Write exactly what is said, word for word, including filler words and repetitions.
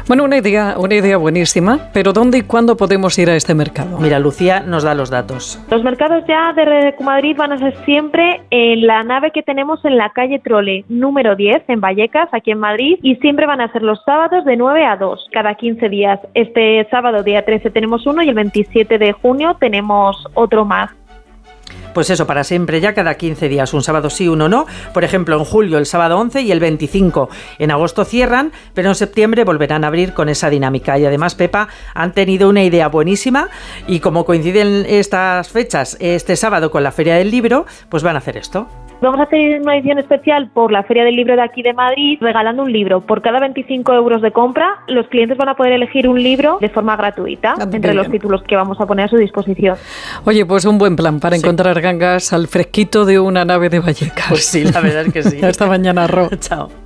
Bueno, una idea, una idea buenísima, pero ¿dónde y cuándo podemos ir a este mercado? Mira, Lucía nos da los datos. Los mercados ya de Redecomadrid van a ser siempre en la nave que tenemos en la calle Trole, número diez, en Vallecas, aquí en Madrid, y siempre van a ser los sábados de nueve a dos, cada quince días. Este sábado, día trece, tenemos uno y el veintisiete de junio tenemos otro más. Pues eso, para siempre, ya cada quince días, un sábado sí, uno no. Por ejemplo, en julio el sábado once y el veinticinco. En agosto cierran, pero en septiembre volverán a abrir con esa dinámica. Y además, Pepa, han tenido una idea buenísima y como coinciden estas fechas, este sábado con la Feria del Libro, pues van a hacer esto. Vamos a hacer una edición especial por la Feria del Libro de aquí de Madrid, regalando un libro. Por cada veinticinco euros de compra, los clientes van a poder elegir un libro de forma gratuita, ah, entre los títulos que vamos a poner a su disposición. Oye, pues un buen plan para sí. encontrar gangas al fresquito de una nave de Vallecas. Pues sí, la verdad es que sí. Hasta mañana, Ro. Chao.